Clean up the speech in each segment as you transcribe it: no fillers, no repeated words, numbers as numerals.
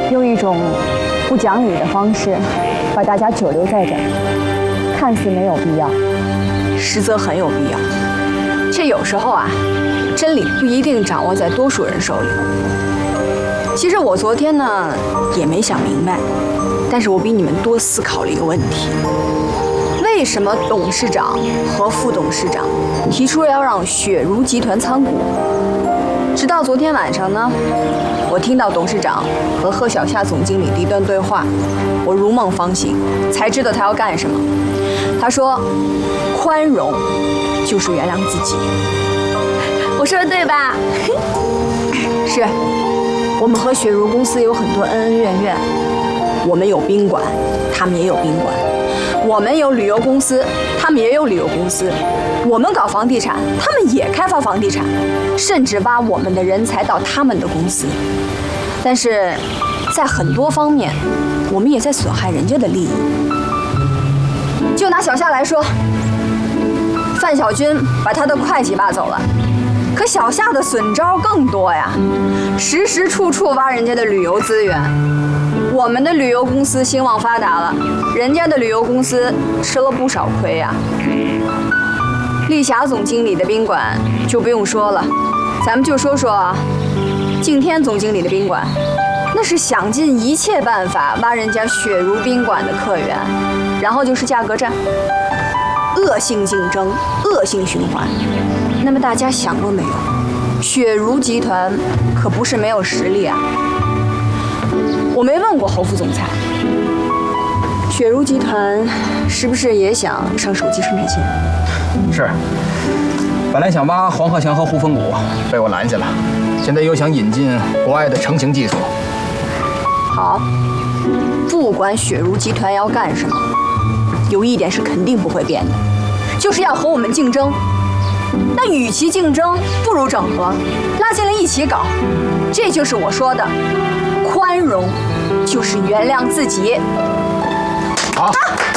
用一种不讲理的方式把大家久留在这儿，看似没有必要， 实则很有必要。这有时候啊，真理不一定掌握在多数人手里。其实我昨天呢也没想明白，但是我比你们多思考了一个问题：为什么董事长和副董事长提出要让雪茹集团参股？直到昨天晚上呢，我听到董事长和贺小夏总经理的一段对话，我如梦方醒，才知道他要干什么。他说：“宽容就是原谅自己。”我说的对吧？是。我们和雪茹公司有很多恩恩怨怨，我们有宾馆，他们也有宾馆；我们有旅游公司，他们也有旅游公司；我们搞房地产，他们也开发房地产，甚至挖我们的人才到他们的公司。但是，在很多方面，我们也在损害人家的利益。就拿小夏来说，范小军把他的会计挖走了。可小夏的损招更多呀，时时处处挖人家的旅游资源。我们的旅游公司兴旺发达了，人家的旅游公司吃了不少亏呀。丽霞总经理的宾馆就不用说了，咱们就说说敬天总经理的宾馆，那是想尽一切办法挖人家雪茹宾馆的客源，然后就是价格战，恶性竞争，恶性循环。那么大家想过没有？雪茹集团可不是没有实力啊！我没问过侯副总裁，雪茹集团是不是也想上手机生产线？ 是，本来想挖黄鹤祥和沪风谷，被我拦下了。现在又想引进国外的成型技术。 好，不管雪茹集团要干什么，有一点是肯定不会变的，就是要和我们竞争。那与其竞争，不如整合，拉进来一起搞。这就是我说的，宽容就是原谅自己。 好。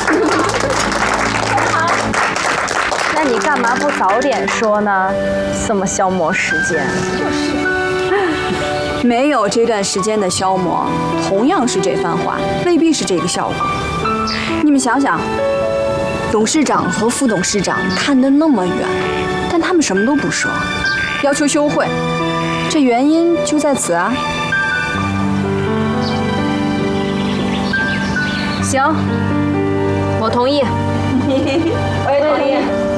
那你干嘛不早点说呢？这么消磨时间。 没有这段时间的消磨，同样是这番话，未必是这个效果。你们想想，董事长和副董事长看得那么远，但他们什么都不说，要求休会，这原因就在此啊。 行，我同意。 我也同意。